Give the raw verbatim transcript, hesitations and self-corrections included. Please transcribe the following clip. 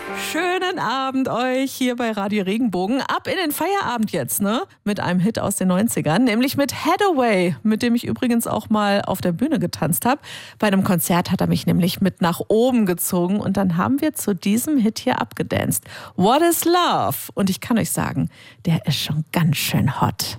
Schönen Abend euch hier bei Radio Regenbogen. Ab in den Feierabend jetzt, ne? Mit einem Hit aus den neunzigern, nämlich mit Haddaway, mit dem ich übrigens auch mal auf der Bühne getanzt habe. Bei einem Konzert hat er mich nämlich mit nach oben gezogen und dann haben wir zu diesem Hit hier abgedanced. What is Love? Und ich kann euch sagen, der ist schon ganz schön hot.